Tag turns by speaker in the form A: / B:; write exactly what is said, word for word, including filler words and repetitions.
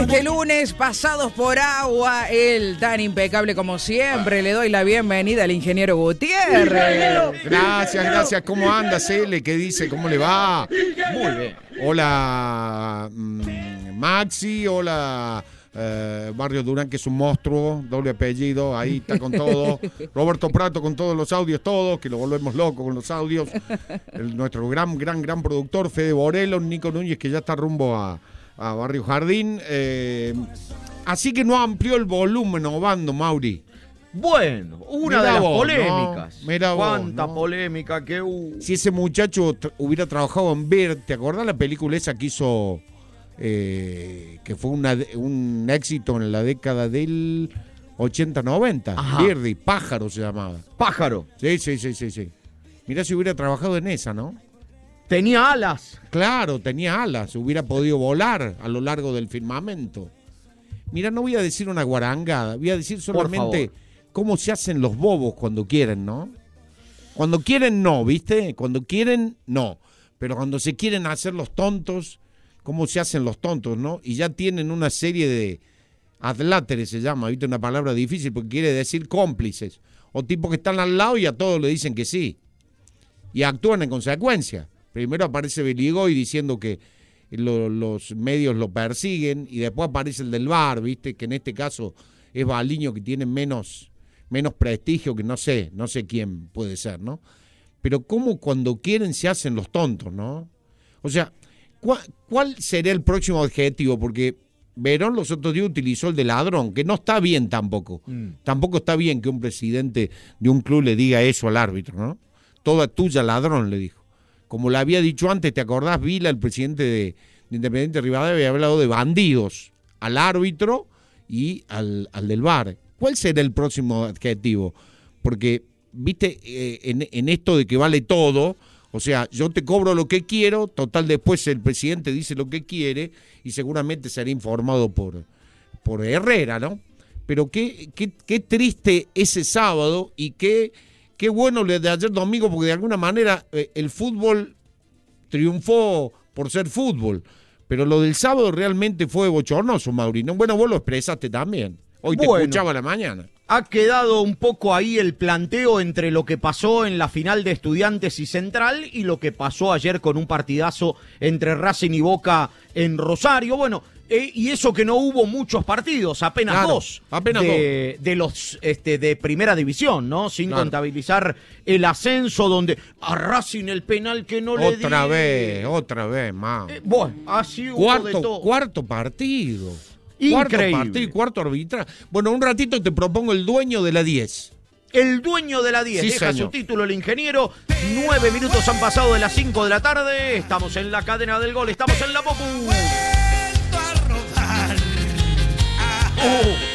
A: Este lunes, pasados por agua, él tan impecable como siempre, le doy la bienvenida al ingeniero Gutiérrez.
B: Gracias, gracias. ¿Cómo anda, Cele? ¿Qué dice? ¿Cómo le va?
C: Muy bien.
B: Hola, mmm, Maxi. Hola, eh, Barrio Durán, que es un monstruo, doble apellido. Ahí está con todo. Roberto Prato con todos los audios, todos, que lo volvemos loco con los audios. El, nuestro gran, gran, gran productor, Fede Borelo, Nico Núñez, que ya está rumbo a... a Barrio Jardín, eh, así que no amplió el volumen, Obando, Mauri.
C: Bueno, una
B: Mirá
C: de las
B: vos,
C: polémicas.
B: ¿no? Mirá vos,
C: Cuánta
B: ¿no?
C: polémica que hubo.
B: Si ese muchacho tra- hubiera trabajado en Ver, ¿te acordás la película esa que hizo, eh, que fue una, un éxito en la década del ochenta noventa? Verdi, Pájaro se llamaba.
C: Pájaro.
B: Sí, sí, sí, sí, sí. Mirá si hubiera trabajado en esa, ¿no?
C: Tenía alas.
B: Claro, tenía alas, hubiera podido volar a lo largo del firmamento. Mira, no voy a decir una guarangada, voy a decir solamente cómo se hacen los bobos cuando quieren, ¿no? Cuando quieren no, ¿viste? Cuando quieren no, pero cuando se quieren hacer los tontos, cómo se hacen los tontos, ¿no? Y ya tienen una serie de adláteres, se llama, ¿viste? Una palabra difícil porque quiere decir cómplices, o tipos que están al lado y a todos le dicen que sí, y actúan en consecuencia. Primero aparece Beligoy diciendo que lo, los medios lo persiguen y después aparece el del V A R, ¿viste? Que en este caso es Baliño, que tiene menos, menos prestigio que no sé, no sé quién puede ser, ¿no? Pero cómo cuando quieren se hacen los tontos, ¿no? O sea, ¿cuál, cuál sería el próximo objetivo? Porque Verón los otros días utilizó el de ladrón, que no está bien tampoco. Mm. Tampoco está bien que un presidente de un club le diga eso al árbitro, ¿no? Toda tuya, ladrón, le dijo. Como le había dicho antes, ¿te acordás? Vila, el presidente de, de Independiente Rivadavia, había hablado de bandidos al árbitro y al, al del V A R. ¿Cuál será el próximo adjetivo? Porque, viste, eh, en, en esto de que vale todo, o sea, yo te cobro lo que quiero, total después el presidente dice lo que quiere y seguramente será informado por, por Herrera, ¿no? Pero qué, qué, qué triste ese sábado y qué... Qué bueno lo de ayer domingo, porque de alguna manera eh, el fútbol triunfó por ser fútbol. Pero lo del sábado realmente fue bochornoso, Maurino. Bueno, vos lo expresaste también. Hoy te
C: bueno,
B: escuchaba a la mañana.
C: Ha quedado un poco ahí el planteo entre lo que pasó en la final de Estudiantes y Central y lo que pasó ayer con un partidazo entre Racing y Boca en Rosario. Bueno, eh, y eso que no hubo muchos partidos, apenas
B: claro,
C: dos,
B: apenas
C: de,
B: dos
C: de los este, de primera división, ¿no? Sin
B: claro.
C: contabilizar el ascenso donde a Racing el penal que no le dio.
B: Otra vez, otra vez, más.
C: Eh, bueno, así hubo
B: cuarto,
C: de todo.
B: Cuarto partido.
C: Increíble.
B: Cuarto partido y cuarto arbitral. Bueno, un ratito te propongo el dueño de la diez.
C: El dueño de la diez,
B: sí,
C: deja
B: señor.
C: su título el ingeniero. Nueve minutos han pasado de las cinco de la tarde. Estamos en la cadena del gol, estamos en la Popu.
D: Vuelto a rodar.
C: Oh.